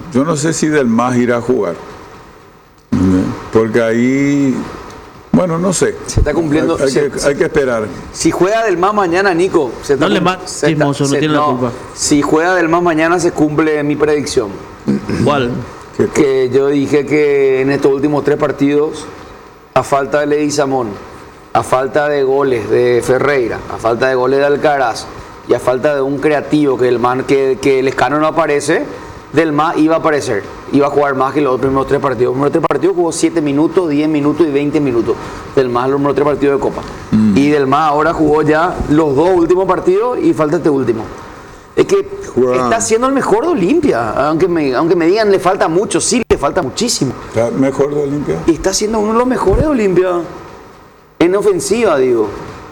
yo no sé si Del Mas irá a jugar. Porque ahí, bueno, no sé. Se está cumpliendo. Hay que esperar. Si juega Del Mas mañana, Nico. No le más chismoso, no tiene la culpa. Si juega Del Mas mañana, se cumple mi predicción. ¿Cuál? Que yo dije que en estos últimos 3 partidos, a falta de Leguizamón, a falta de goles de Ferreira, a falta de goles de Alcaraz y a falta de un creativo que Lescano no aparece, Del Mas iba a aparecer, iba a jugar más que los primeros 3 partidos. Los primeros 3 partidos jugó 7 minutos, 10 minutos y 20 minutos. Del Mas los primeros 3 partidos de Copa. Y Del Mas ahora jugó ya los 2 últimos partidos y falta este último. Es que está siendo el mejor de Olimpia, aunque me digan le falta mucho, sí le falta muchísimo. ¿Está mejor de Olimpia? Y está siendo uno de los mejores de Olimpia. En ofensiva, digo.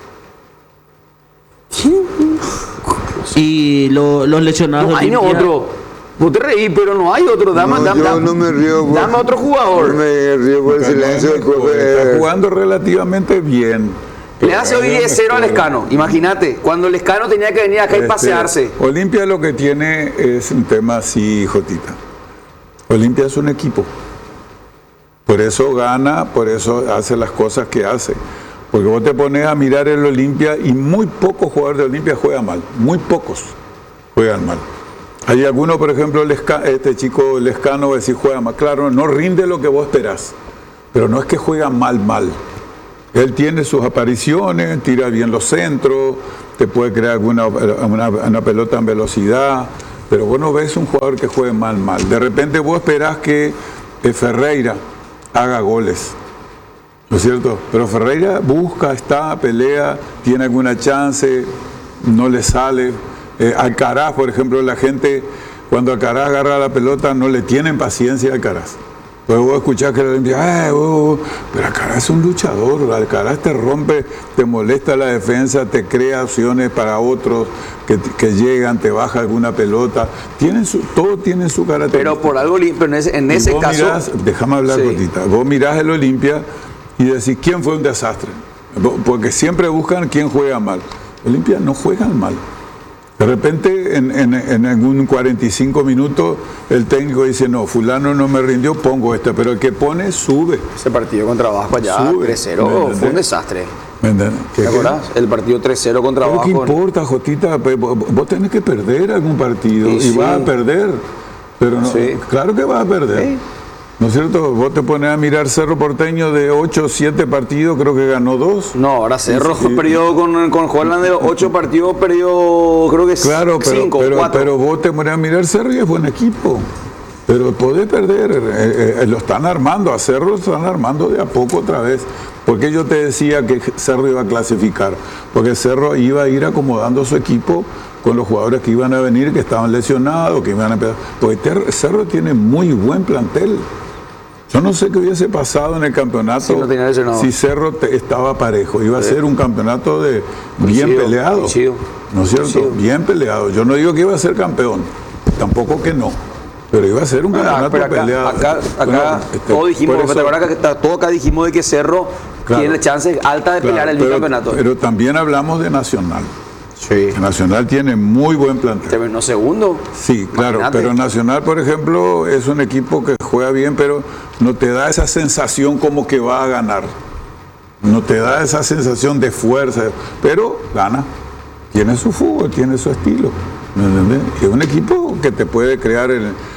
Y los lesionados. No hay otro. Vos te reís, pero no hay otro. Yo no me río. Dame otro jugador. No me río por el silencio del profe. Está jugando relativamente bien. Le hace hoy 10-0 a Lescano. Imagínate, cuando Lescano tenía que venir acá y pasearse. Olimpia lo que tiene es un tema así, Jotita. Olimpia es un equipo. Por eso gana, por eso hace las cosas que hace. Porque vos te pones a mirar el Olimpia y muy pocos jugadores de Olimpia juegan mal. Muy pocos juegan mal. Hay algunos, por ejemplo, este chico Lescano va a decir juega mal. Claro, no rinde lo que vos esperás. Pero no es que juega mal. Él tiene sus apariciones, tira bien los centros, te puede crear una pelota en velocidad, pero vos no ves un jugador que juegue mal. De repente vos esperás que Ferreira haga goles, ¿no es cierto? Pero Ferreira busca, pelea, tiene alguna chance, no le sale. Alcaraz, por ejemplo, la gente, cuando Alcaraz agarra la pelota, no le tienen paciencia a Alcaraz. Pues vos escuchás que la Olimpia, pero Alcaraz es un luchador, Alcaraz te rompe, te molesta la defensa, te crea opciones para otros que llegan, te baja alguna pelota, todos tienen su característica. Pero por algo, pero en ese caso... Déjame hablar, sí. Cotita, vos mirás el Olimpia y decís, ¿quién fue un desastre? Porque siempre buscan quién juega mal. Olimpia no juega mal. De repente, en algún 45 minutos, el técnico dice, no, fulano no me rindió, pongo este. Pero el que pone, sube. Ese partido contra Vasco allá, 3-0, fue un desastre. ¿Te acordás? El partido 3-0 contra Vasco. ¿Qué importa, Jotita? Vos tenés que perder algún partido y vas a perder. Pero no, claro que vas a perder. Sí. ¿No es cierto? Vos te pones a mirar Cerro Porteño de 8 o 7 partidos, creo que ganó 2. No, ahora Cerro perdió con Holland de 8 partidos, perdió creo que 5 o 4. Pero vos te pones a mirar Cerro y es buen equipo. Pero podés perder, lo están armando, a Cerro lo están armando de a poco otra vez. Porque yo te decía que Cerro iba a clasificar, porque Cerro iba a ir acomodando su equipo con los jugadores que iban a venir, que estaban lesionados, que iban a empezar. Porque Cerro tiene muy buen plantel. Yo no sé qué hubiese pasado en el campeonato si Cerro estaba parejo. Iba a ser un campeonato bien peleado. ¿No es cierto? Bien peleado. Yo no digo que iba a ser campeón, tampoco que no. Pero iba a ser un campeonato peleado. Acá todos dijimos, todos acá dijimos de que Cerro tiene chances altas de pelear el campeonato. Pero también hablamos de Nacional. Sí. Nacional tiene muy buen plantel. Terminó segundo. Sí, claro, pero Nacional, por ejemplo, es un equipo que juega bien, pero no te da esa sensación como que va a ganar. No te da esa sensación de fuerza, pero gana. Tiene su fútbol, tiene su estilo. ¿Me entiendes? Es un equipo que te puede crear,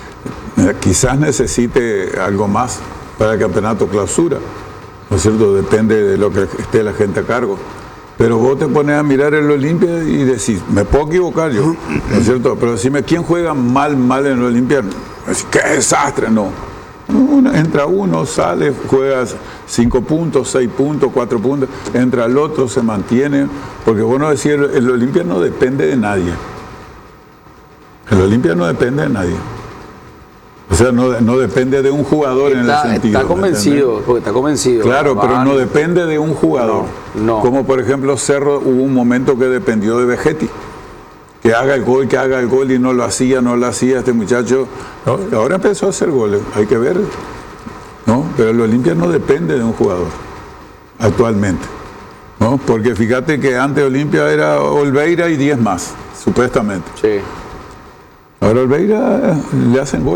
quizás necesite algo más para el campeonato clausura. ¿No es cierto? Depende de lo que esté la gente a cargo. Pero vos te pones a mirar el Olimpia y decís, me puedo equivocar yo, ¿no es cierto? Pero decime, ¿quién juega mal en el Olimpia? ¡Qué desastre! No. Entra uno, sale, juega 5 puntos, 6 puntos, 4 puntos, entra el otro, se mantiene. Porque vos no decís, el Olimpia no depende de nadie. El Olimpia no depende de nadie. O sea, no depende de un jugador en ese sentido. Está convencido, porque está convencido. Claro, pero no depende de un jugador. No. Como por ejemplo Cerro, hubo un momento que dependió de Vegetti. Que haga el gol y no lo hacía este muchacho. ¿No? Ahora empezó a hacer goles, hay que ver. ¿No? Pero el Olimpia no depende de un jugador, actualmente. ¿No? Porque fíjate que antes Olimpia era Olveira y 10 más, supuestamente. Sí. Ahora Olveira le hacen gol.